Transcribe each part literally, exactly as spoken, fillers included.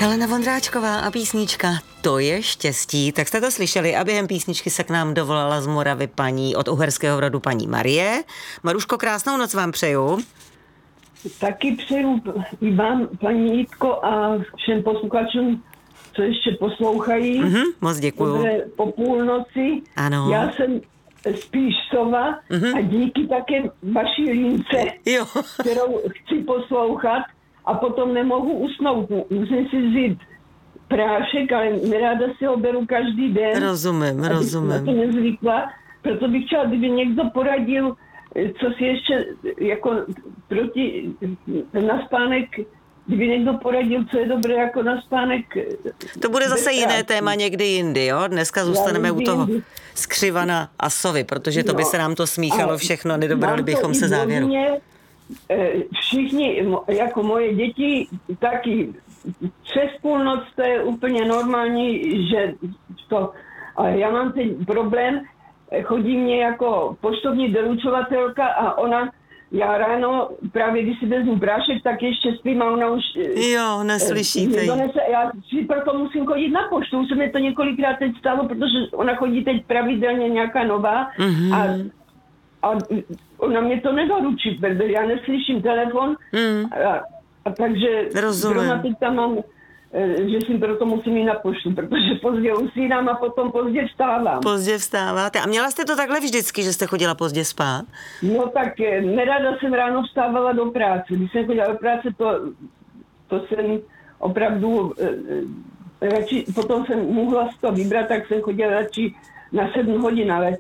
Helena Vondráčková a písnička To je štěstí. Tak jste to slyšeli a během písničky se k nám dovolala z Moravy paní od Uherského Brodu paní Marie. Maruško, krásnou noc vám přeju. Taky přeju i vám, paní Jitko, a všem posluchačům, co ještě poslouchají. Mm-hmm, moc děkuju. Dobré po půlnoci. Ano. Já jsem spíš sova mm-hmm. a díky také vaší lince, jo. kterou chci poslouchat a potom nemohu usnout. Musím si vzít prášek, ale neráda si ho beru každý den. Rozumím, rozumím. Na to nezvykla. Proto bych chtěla, kdyby někdo poradil, co si ještě jako proti na spánek, kdyby někdo poradil, co je dobré jako na spánek. To bude zase jiné téma někdy jindy, jo? Dneska zůstaneme u toho skřivana a sovy, protože to by se nám to smíchalo všechno, nedobrali bychom se závěru. Mě, všichni, jako moje děti, taky přes půlnoc to je úplně normální, že to, ale já mám ten problém, chodí mě jako poštovní doručovatelka a ona, já ráno, právě když si vezmu prášek, tak ještě spím a ona už... Jo, neslyšíte ji. Já si proto musím chodit na poštu, už se mi to několikrát teď stalo, protože ona chodí teď pravidelně nějaká nová mm-hmm. a, a ona mě to nedoručí, protože já neslyším telefon mm. a, a takže zrovna teď tam mám, že si proto musím jít na poštu, protože pozdě usínám a potom pozdě vstávám. Pozdě vstáváte. A měla jste to takhle vždycky, že jste chodila pozdě spát? No tak nerada jsem ráno vstávala do práce. Když jsem chodila do práce, to, to jsem opravdu radši, potom jsem mohla z toho vybrat, tak jsem chodila radši na sedm hodin, ale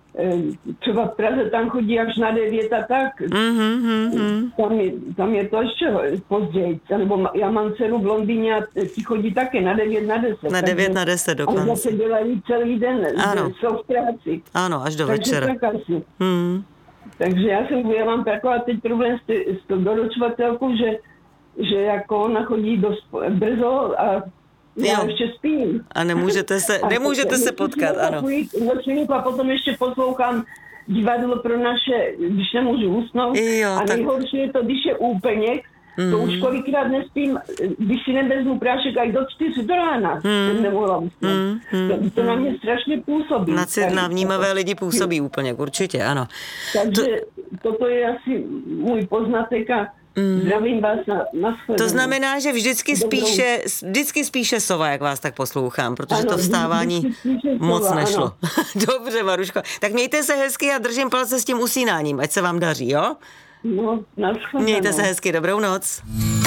třeba v Praze tam chodí až na devět a tak. Mm-hmm, mm-hmm. Tam, je, tam je to ještě později. Nebo já mám dceru v Londýně a ti chodí také na devět, na deset. Na devět, na deset dokonce. Ale zase dělají celý den. Ano. Jsou v práci. Ano, až do Takže večera. Tak asi. Mm. Takže já jsem, já mám taková teď problém s, t- s tou doručovatelkou, že, že jako ona chodí dost brzo a já jo. ještě spím. A nemůžete se, a nemůžete se potkat, ano. A potom ještě poslouchám divadlo pro naše, když nemůžu usnout. Jo, a tak... nejhorší je to, když je úplně, mm. to už kolikrát nespím, když si nevezmu prášek až do čtyř do rána, mm. jsem nemohla usnout. Mm. To, to na mě strašně působí. Na, cit, na vnímavé lidi působí úplně, určitě, ano. Takže to... toto je asi můj poznatek a Mm. zdravím vás na, na shledanou. To znamená, že vždycky spíše, vždycky spíše sova, jak vás tak poslouchám, protože ano, to vstávání moc sova, nešlo. Dobře, Maruško. Tak mějte se hezky a držím palce s tím usínáním, ať se vám daří, jo? No, na shledanou. Mějte se hezky, dobrou noc.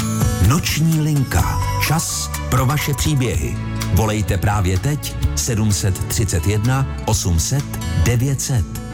Noční linka. Čas pro vaše příběhy. Volejte právě teď sedm set třicet jedna osm set devět set.